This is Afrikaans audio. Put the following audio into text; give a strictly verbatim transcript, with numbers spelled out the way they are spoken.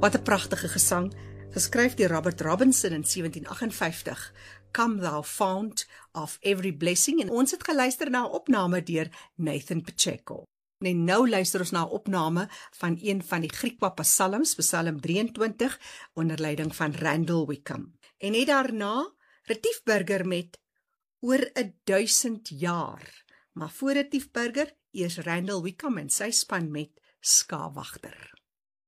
Wat 'n pragtige gesang, geskryf deur Robert Robinson in sewentien agt vyftig. Come thou fount of every blessing, en ons het geluister na 'n opname deur Nathan Pacheco. En nou luister ons na 'n opname van een van die Griekwa psalms, Psalm drieëntwintig, onder leiding van Randall Wickham. En net daarna Retief Burger met Oor 'n duisend jaar. Maar voor Retief Burger, eers Randall Wickham en sy span met Skaapwagter.